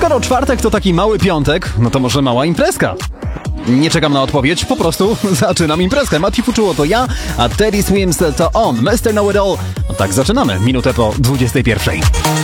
Skoro czwartek to taki mały piątek, no to może mała imprezka? Nie czekam na odpowiedź, po prostu zaczynam imprezkę. Mati Fuczuło to ja, a Teddy Swims to on. Mr. Know It All. No tak, zaczynamy. Minutę po 21.